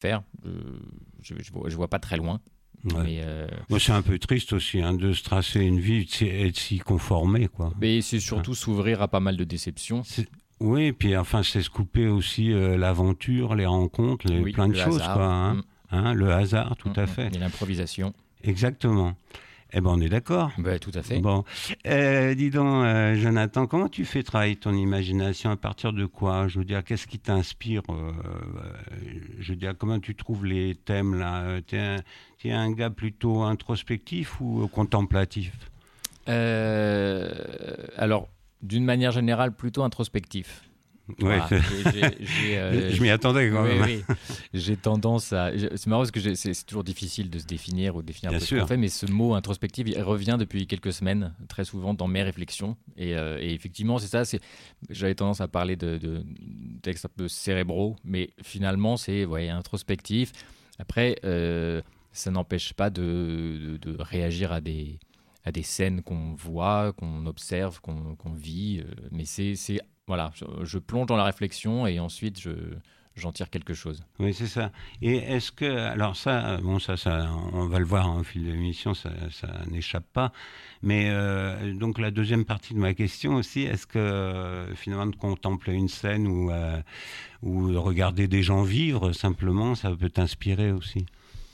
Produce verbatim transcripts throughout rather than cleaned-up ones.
faire. Euh, je, je, vois, je vois pas très loin. Ouais. Mais euh... Moi, c'est un peu triste aussi hein, de se tracer une vie et de s'y conformer, quoi. Mais c'est surtout hein. s'ouvrir à pas mal de déceptions. C'est... Oui, puis enfin, c'est se couper aussi euh, l'aventure, les rencontres, les... oui, plein de choses, hasard. quoi. Hein. Mmh. Hein, le hasard, tout mmh, à fait. Et l'improvisation. Exactement. Eh ben, on est d'accord. Ben, tout à fait. Bon, euh, dis donc, euh, Jonathan, comment tu fais travailler ton imagination? À partir de quoi? Je veux dire, qu'est-ce qui t'inspire? euh, Je veux dire, comment tu trouves les thèmes là? T'es un, t'es un gars plutôt introspectif ou contemplatif? euh, Alors, d'une manière générale, plutôt introspectif. Ouais, voilà. j'ai, j'ai, j'ai, euh, je m'y attendais quand oui, même. Oui. J'ai tendance à. C'est marrant parce que j'ai... C'est, c'est toujours difficile de se définir ou de définir Bien un peu sûr. ce qu'on fait, mais ce mot introspectif il revient depuis quelques semaines, très souvent dans mes réflexions. Et, euh, et effectivement, c'est ça. C'est... J'avais tendance à parler de, de textes un peu cérébraux, mais finalement, c'est ouais, introspectif. Après, euh, ça n'empêche pas de, de, de réagir à des, à des scènes qu'on voit, qu'on observe, qu'on, qu'on vit. Euh, mais c'est. c'est Voilà, je, je plonge dans la réflexion et ensuite je, j'en tire quelque chose. Oui, c'est ça. Et est-ce que, alors ça, bon, ça, ça, on va le voir hein, au fil de l'émission, ça, ça n'échappe pas. Mais euh, donc la deuxième partie de ma question aussi, est-ce que euh, finalement de contempler une scène ou euh, ou de regarder des gens vivre simplement, ça peut t'inspirer aussi?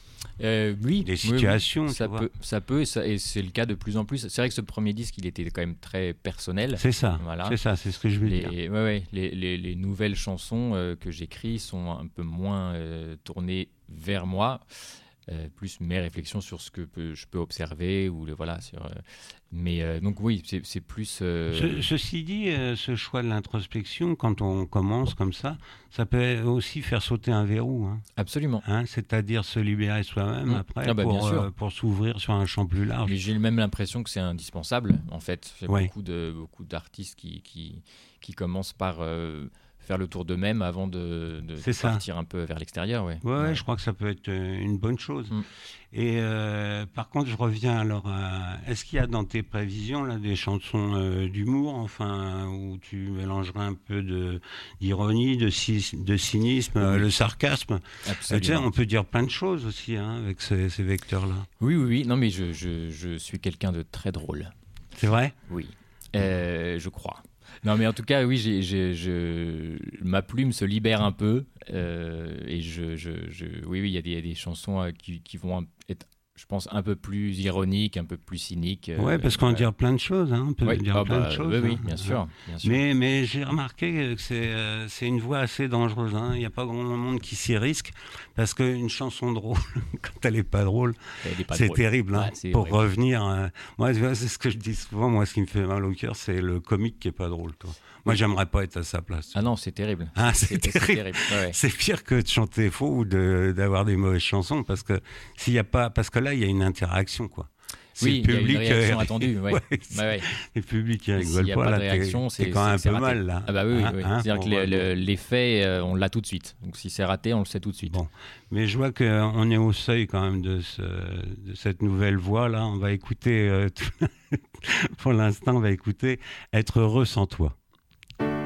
Euh, oui, des situations, oui, oui. Ça, tu vois. peut, ça peut, et, ça, et c'est le cas de plus en plus. C'est vrai que ce premier disque, il était quand même très personnel. C'est ça, voilà. c'est ça, c'est ce que je veux les, dire. Ouais, ouais, les, les, les nouvelles chansons euh, que j'écris sont un peu moins euh, tournées vers moi. Euh, plus mes réflexions sur ce que peut, je peux observer ou le, voilà sur euh, mais euh, donc oui c'est, c'est plus euh... Ce, ceci dit euh, ce choix de l'introspection quand on commence comme ça ça peut aussi faire sauter un verrou hein. Absolument hein, c'est-à-dire se libérer soi-même mmh. après ah bah, pour, bien sûr. Euh, pour s'ouvrir sur un champ plus large. Mais j'ai même l'impression que c'est indispensable en fait. Il y a ouais. beaucoup, de, beaucoup d'artistes qui, qui, qui commencent par euh, faire le tour d'eux-mêmes avant de, de, de partir un peu vers l'extérieur. Ouais. Ouais, ouais. ouais, je crois que ça peut être une bonne chose. Mm. Et euh, par contre, je reviens alors à... Est-ce qu'il y a dans tes prévisions là, des chansons euh, d'humour, enfin, où tu mélangerais un peu de, d'ironie, de, ci... de cynisme, oui. euh, le sarcasme? Absolument. Tu sais, on peut dire plein de choses aussi hein, avec ces, ces vecteurs-là. Oui, oui, oui. Non, mais je, je, je suis quelqu'un de très drôle. C'est vrai? Oui, euh, je crois. Non, mais en tout cas, oui, j'ai, j'ai, je, ma plume se libère un peu. Euh, et je, je, je, oui, oui, il y a des, des chansons euh, qui, qui vont être, je pense, un peu plus ironiques, un peu plus cyniques. Euh, oui, parce qu'on euh, dire plein de choses. Hein, on peut oui, dire ah plein bah, de choses. Oui, hein. oui, bien sûr. Bien sûr. Mais, mais j'ai remarqué que c'est, euh, c'est une voie assez dangereuse. Hein. Il n'y a pas grand monde qui s'y risque. Parce qu'une chanson drôle, quand elle n'est pas drôle, elle est pas c'est drôle. terrible. Hein, ouais, c'est pour horrible. revenir. Euh, moi, c'est ce que je dis souvent. Moi, ce qui me fait mal au cœur, c'est le comique qui n'est pas drôle. Toi. Moi, j'aimerais pas être à sa place. Ah non, c'est terrible. Ah, c'est, c'est terrible. C'est, terrible. Ouais, ouais. C'est pire que de chanter faux ou de, d'avoir des mauvaises chansons. Parce que, s'il y a pas, parce que là, il y a une interaction. Quoi. C'est oui, il y a une réaction euh, attendue. Ouais. ouais, ouais, ouais. Le public qui rigole pas, pas, pas là, de réaction, t'es, c'est, t'es quand même c'est, un peu raté. mal, là. Ah bah oui, hein, oui. hein, c'est-à-dire que le, le, l'effet, euh, on l'a tout de suite. Donc si c'est raté, on le sait tout de suite. Bon, mais je vois qu'on est au seuil quand même de, ce, de cette nouvelle voix, là. On va écouter, euh, tout... pour l'instant, on va écouter « Être heureux sans toi ».